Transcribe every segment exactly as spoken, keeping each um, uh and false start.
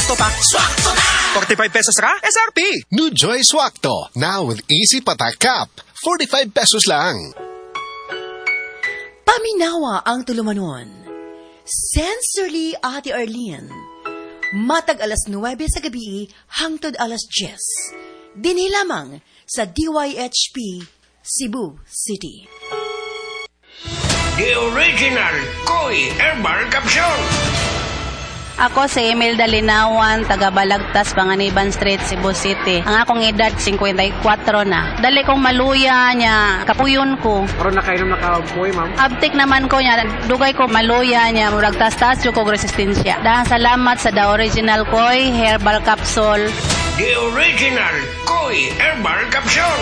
Swakto pa. Swakto na! forty-five pesos ra, S R P. New Joy Swakto, now with easy patak cup. forty-five pesos lang. Paminawa ang tulumanon. Sincerely, Ate Arlene. Matag alas nuwebe sa gabi hangtod alas diyes. Dinhi lamang sa D Y H P, Cebu City. The original Koi Herbal Capsule. Ako si Emil Dalinawan, taga Balagtas, Panganiban Street, Cebu City. Ang akong edad, fifty-four na. Dali kong maluya niya, kapuyon ko. Pero nakainom na kapoy, ma'am? Abtik naman ko niya, dugay ko maluya niya, murag tas-tas yung kong resistensya. Dahil salamat sa The Original Koi Herbal Capsule. The original Koi Herbal Capsule.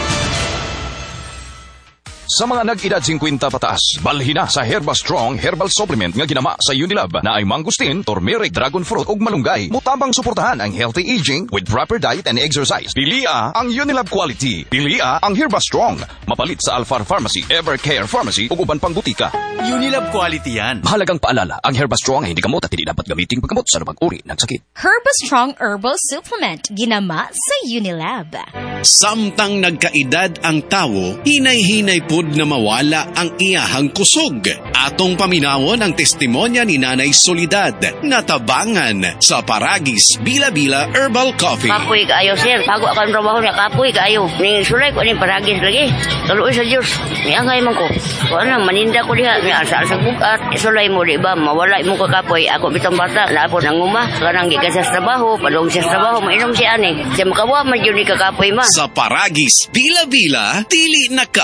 Sa mga nag-edad fifty pataas, balhin na sa Herba Strong Herbal Supplement nga ginama sa Unilab na ay mangustin, turmeric, dragon fruit ug malunggay. Mutabang suportahan ang healthy aging with proper diet and exercise. Pilia ang Unilab quality. Pilia ang Herba Strong. Mapalit sa Alfar Pharmacy, Evercare Pharmacy ug uban pang butika. Unilab quality yan. Mahalagang paalala, ang Herba Strong ay hindi gamot at hindi dapat gamitin paggamot sa lumang uri ng sakit. Herba Strong Herbal Supplement ginama sa Unilab. Samtang nagkaedad ang tawo, hinay-hinay po na mawala ang iyahang kusog. Atong paminawon ang testimonya ni Nanay Solidad na tabangan sa Paragis Bila-Bila Herbal Coffee. Kapoy kaayo, sir. Bago akan trabaho niya, kapoy kaayo. Ning sulay ko ni Paragis lagi. Kaluoy sa Diyos. Niangay man ko. Kung ano, maninda ko diha. Niasa sa bukat. Sulay mo, di ba? Mawala mo ka kapoy. Ako bitang bata. Lapo ng uma. Kanang gikan sa trabaho. Padong sa trabaho. Mainom si ani. Siya makawa man yun ni kakapoy ma. Sa Paragis Bila-Bila, dili naka